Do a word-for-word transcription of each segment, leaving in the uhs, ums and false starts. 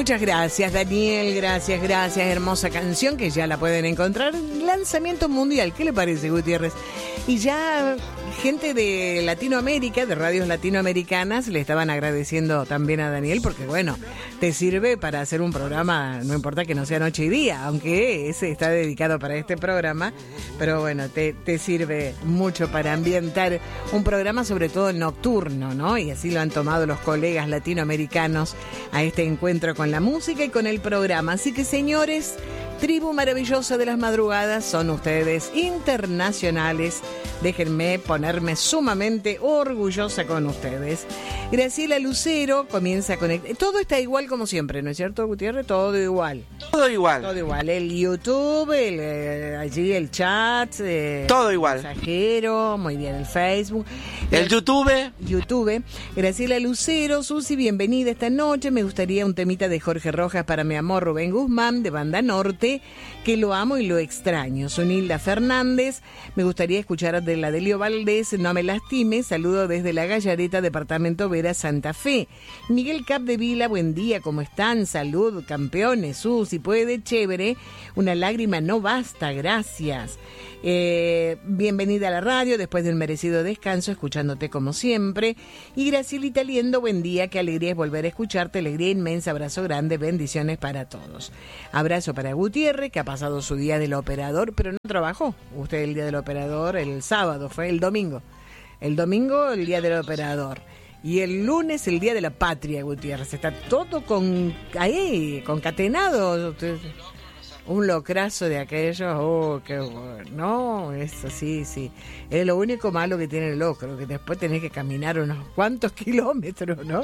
Muchas gracias, Daniel, gracias, gracias, hermosa canción que ya la pueden encontrar. Lanzamiento mundial, ¿qué le parece, Gutiérrez? Y ya gente de Latinoamérica, de radios latinoamericanas, le estaban agradeciendo también a Daniel porque, bueno, te sirve para hacer un programa, no importa que no sea noche y día, aunque ese está dedicado para este programa, pero bueno, te, te sirve mucho para ambientar un programa, sobre todo nocturno, ¿no? Y así lo han tomado los colegas latinoamericanos a este encuentro con la música y con el programa. Así que, señores, tribu maravillosa de las madrugadas, son ustedes internacionales. Déjenme ponerme sumamente orgullosa con ustedes. Graciela Lucero comienza a conectar. Todo está igual como siempre, ¿no es cierto, Gutiérrez? Todo igual. Todo igual. Todo igual. El YouTube, el, eh, allí el chat. Eh, Todo igual. Mensajero, muy bien, el Facebook. El eh, YouTube. YouTube. Graciela Lucero, Susi, bienvenida esta noche. Me gustaría un temita de Jorge Rojas para mi amor Rubén Guzmán, de Banda Norte, que lo amo y lo extraño. Sonilda Fernández, me gustaría escuchar de la Delio Valdés, No me lastime, saludo desde La Gallareta, departamento Vera, Santa Fe. Miguel Capdevila, buen día, ¿cómo están? Salud, campeones, Susi, puede, chévere, una lágrima no basta, gracias. Eh, bienvenida a la radio después de un merecido descanso, escuchándote como siempre. Y Gracielita Liendo, buen día, qué alegría es volver a escucharte, alegría inmensa, abrazo grande, bendiciones para todos. Abrazo para Gutiérrez, que ha pasado su día del operador, pero no trabajó. Usted el día del operador, el sábado, fue el domingo. El domingo, el día del operador. Y el lunes, el día de la patria, Gutiérrez. Está todo con ahí, concatenado. Un locrazo de aquellos, oh, qué bueno. No, eso sí, sí. Es lo único malo que tiene el locro, que después tenés que caminar unos cuantos kilómetros, ¿no?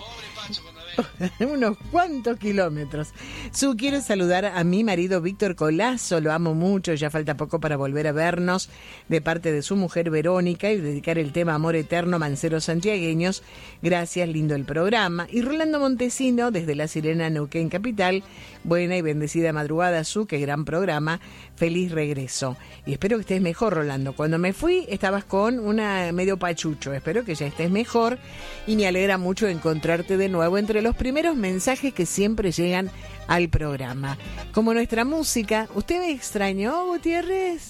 Unos cuantos kilómetros. Su, quiero saludar a mi marido Víctor Colazo, lo amo mucho, ya falta poco para volver a vernos, de parte de su mujer Verónica, y dedicar el tema Amor Eterno, Manceros Santiagueños. Gracias, lindo el programa. Y Rolando Montesino, desde La Sirena, Neuquén Capital, buena y bendecida madrugada, Su, qué gran programa, feliz regreso. Y espero que estés mejor, Rolando. Cuando me fui estabas con una medio pachucho, espero que ya estés mejor y me alegra mucho encontrarte de nuevo entre los primeros mensajes que siempre llegan al programa. Como nuestra música, ¿usted me extrañó, Gutiérrez?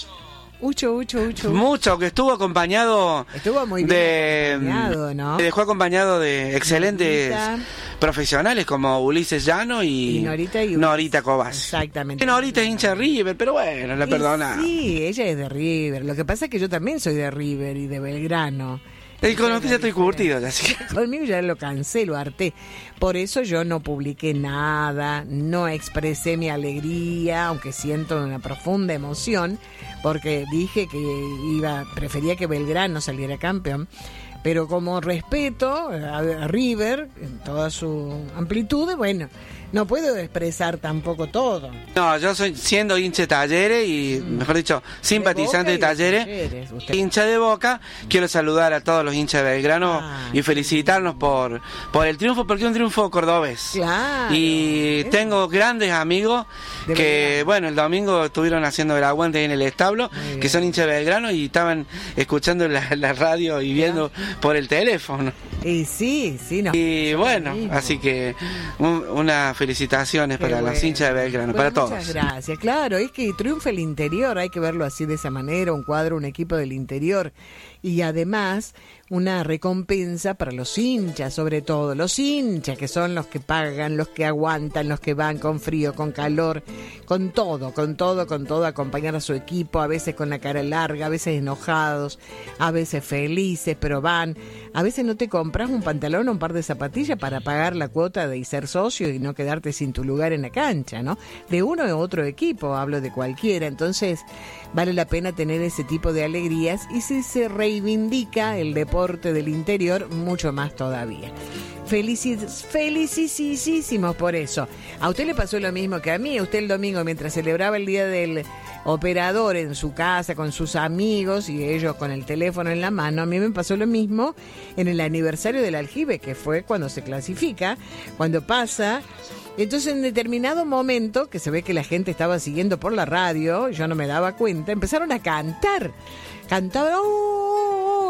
Mucho, mucho, mucho. Mucho, que estuvo acompañado. Estuvo muy bien de, acompañado, ¿no? Dejó acompañado de excelentes Norita, profesionales como Ulises Llano y, y Norita, y Norita Cobas. Exactamente. Norita es hincha de River, pero bueno, la perdona. Sí, ella es de River. Lo que pasa es que yo también soy de River y de Belgrano. Y con usted ya estoy curtido, así que... Conmigo ya lo cansé, lo harté. Por eso yo no publiqué nada, no expresé mi alegría, aunque siento una profunda emoción, porque dije que iba, prefería que Belgrano saliera campeón. Pero como respeto a, a River en toda su amplitud, bueno, no puedo expresar tampoco todo. No, yo soy siendo hincha de Talleres y, mm. mejor dicho, simpatizante de, de Talleres, de talleres hincha de Boca, quiero saludar a todos los hinchas de Belgrano ah, y felicitarnos por, por el triunfo, porque es un triunfo cordobés. Claro. Y ¿eh? Tengo grandes amigos de que, Belgrano. Bueno, el domingo estuvieron haciendo el aguante en el establo, que son hinchas de Belgrano y estaban escuchando la, la radio y viendo claro. por el teléfono. Y sí, sí, no. Y bueno, así que un, una felicitaciones Qué para bueno. los hinchas de Belgrano, bueno, para todos. Muchas gracias. Claro, es que triunfa el interior, hay que verlo así de esa manera, un cuadro, un equipo del interior. Y además una recompensa para los hinchas, sobre todo los hinchas, que son los que pagan, los que aguantan, los que van con frío, con calor, con todo, con todo, con todo, acompañar a su equipo, a veces con la cara larga, a veces enojados, a veces felices, pero van. A veces no te compras un pantalón o un par de zapatillas para pagar la cuota de ser socio y no quedarte sin tu lugar en la cancha, ¿no? De uno u otro equipo, hablo de cualquiera, entonces vale la pena tener ese tipo de alegrías y si se reivindica el deporte del interior, mucho más todavía. Felicis, felicísimos por eso. A usted le pasó lo mismo que a mí. Usted el domingo, mientras celebraba el día del operador en su casa con sus amigos y ellos con el teléfono en la mano, a mí me pasó lo mismo en el aniversario del Aljibe, que fue cuando se clasifica, cuando pasa. Entonces, en determinado momento, que se ve que la gente estaba siguiendo por la radio, yo no me daba cuenta, empezaron a cantar. Cantaban, oh,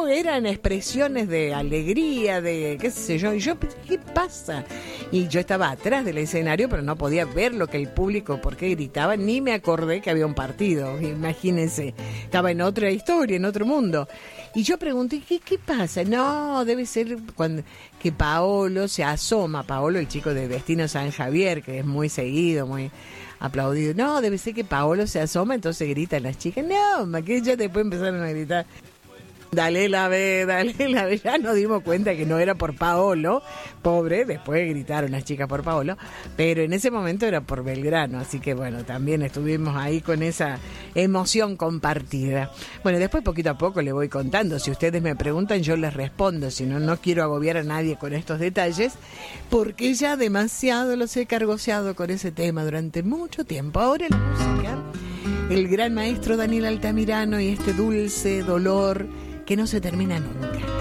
no, eran expresiones de alegría, de qué sé yo, y yo, ¿qué pasa? Y yo estaba atrás del escenario, pero no podía ver lo que el público, por qué gritaba, ni me acordé que había un partido, imagínense, estaba en otra historia, en otro mundo. Y yo pregunté, ¿qué, qué pasa? No, debe ser cuando que Paolo se asoma, Paolo, el chico de Destino San Javier, que es muy seguido, muy aplaudido. No, debe ser que Paolo se asoma, entonces gritan las chicas. No, que ya después empezaron a gritar, dale la B, dale la B. Ya nos dimos cuenta que no era por Paolo, pobre, después gritaron las chicas por Paolo, pero en ese momento era por Belgrano, así que bueno, también estuvimos ahí con esa emoción compartida. Bueno, después poquito a poco le voy contando, si ustedes me preguntan yo les respondo, si no, no quiero agobiar a nadie con estos detalles, porque ya demasiado los he cargoseado con ese tema durante mucho tiempo. Ahora la música, el gran maestro Daniel Altamirano y este dulce dolor que no se termina nunca.